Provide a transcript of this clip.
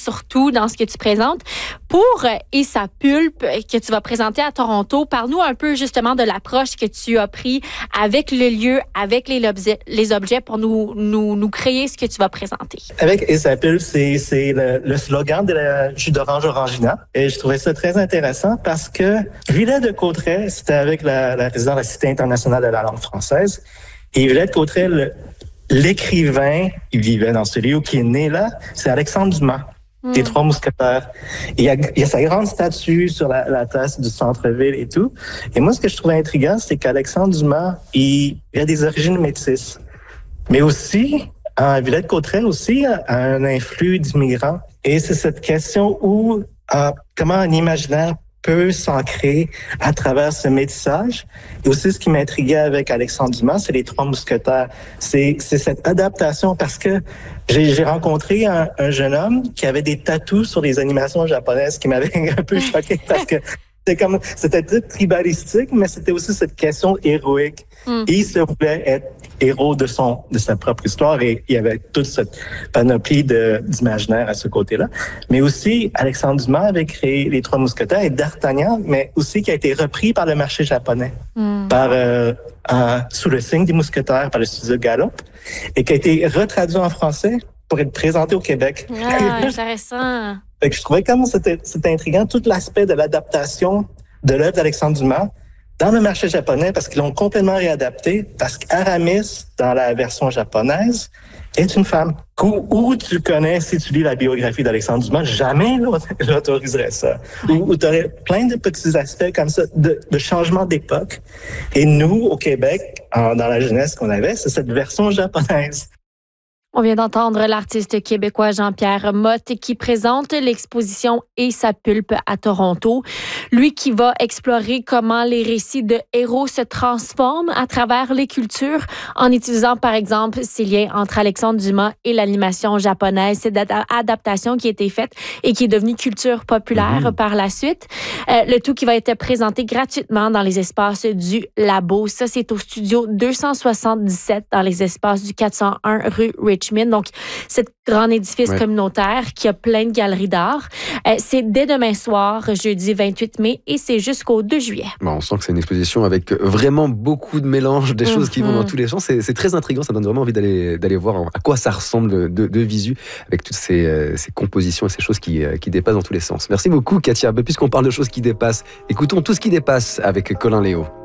surtout dans ce que tu présentes. Pour Et sa pulpe que tu vas présenter à Toronto, parle-nous un peu justement de l'approche que tu as pris avec le lieu, avec les objets pour nous créer ce que tu vas présenter. Avec Et sa pulpe, c'est le slogan de la jus d'orange Orangina. Et je trouvais ça très intéressant parce que Villette-de-Cotterêts, c'était avec la présidente de la Cité internationale de la langue française. Et Villette-de-Cotterêts, l'écrivain, il vivait dans ce lieu qui est né là, c'est Alexandre Dumas. Les Trois Mousquetaires. Il y a sa grande statue sur la place du centre-ville et tout. Et moi, ce que je trouvais intriguant, c'est qu'Alexandre Dumas, il a des origines métisses. Mais aussi, Villette-Cotterêts aussi a un influx d'immigrants. Et c'est cette question où, comment un imaginaire peut s'ancrer à travers ce métissage. Et aussi, ce qui m'intriguait avec Alexandre Dumas, c'est les Trois Mousquetaires. C'est cette adaptation parce que j'ai rencontré un jeune homme qui avait des tatous sur les animations japonaises qui m'avait un peu choqué parce que c'était tribalistique, mais c'était aussi cette question héroïque. Et il se voulait être héros de sa propre histoire et il y avait toute cette panoplie d'imaginaire à ce côté-là. Mais aussi, Alexandre Dumas avait créé les Trois Mousquetaires et D'Artagnan, mais aussi qui a été repris par le marché japonais, sous le signe des mousquetaires par le studio Gallup et qui a été retraduit en français pour être présenté au Québec. Ah, intéressant. Fait que je trouvais comme c'était intriguant tout l'aspect de l'adaptation de l'œuvre d'Alexandre Dumas dans le marché japonais parce qu'ils l'ont complètement réadapté parce qu'Aramis, dans la version japonaise, est une femme. Où tu connais, si tu lis la biographie d'Alexandre Dumas, jamais j'autoriserais ça. Où tu aurais plein de petits aspects comme ça de changement d'époque. Et nous, au Québec, dans la jeunesse qu'on avait, c'est cette version japonaise. On vient d'entendre l'artiste québécois Jean-Pierre Motte qui présente l'exposition Et sa pulpe à Toronto. Lui qui va explorer comment les récits de héros se transforment à travers les cultures en utilisant par exemple ces liens entre Alexandre Dumas et l'animation japonaise. C'est d'adaptation qui a été faite et qui est devenue culture populaire par la suite. Le tout qui va être présenté gratuitement dans les espaces du Labo. Ça, c'est au studio 277 dans les espaces du 401 rue Richmond. Donc, cet grand édifice communautaire qui a plein de galeries d'art. C'est dès demain soir, jeudi 28 mai, et c'est jusqu'au 2 juillet. Bon, on sent que c'est une exposition avec vraiment beaucoup de mélange, des choses qui vont dans tous les sens. C'est très intriguant, ça donne vraiment envie d'aller voir à quoi ça ressemble de visu, avec toutes ces compositions et ces choses qui dépassent dans tous les sens. Merci beaucoup, Katia. Puisqu'on parle de choses qui dépassent, écoutons tout ce qui dépasse avec Colin Léo.